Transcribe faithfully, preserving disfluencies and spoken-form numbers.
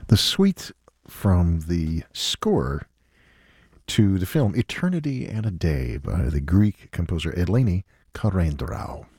The suite from the score to the film Eternity and a Day by the Greek composer Eleni Karendraou.